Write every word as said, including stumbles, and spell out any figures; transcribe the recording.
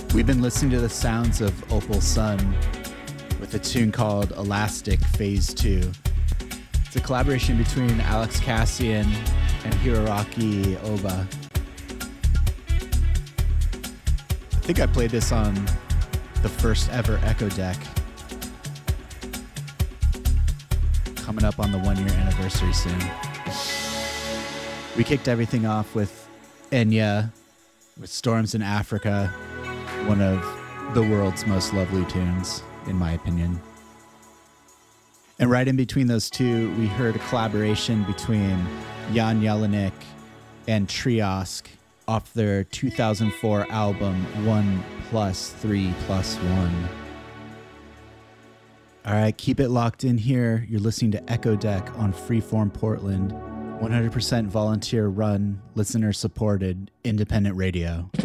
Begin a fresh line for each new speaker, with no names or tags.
We've been listening to the sounds of Opal Sun with a tune called Elastic Phase two. It's a collaboration between Alex Cassian and Hiroaki Oba. I think I played this on the first ever Echo Deck. Coming up on the one year anniversary soon. We kicked everything off with Enya with Storms in Africa, one of the world's most lovely tunes, in my opinion. And right in between those two, we heard a collaboration between Jan Jelinek and Triosk off their two thousand four album one plus three plus one. All right, keep it locked in here. You're listening to Echo Deck on Freeform Portland, one hundred percent volunteer run, listener supported, independent radio.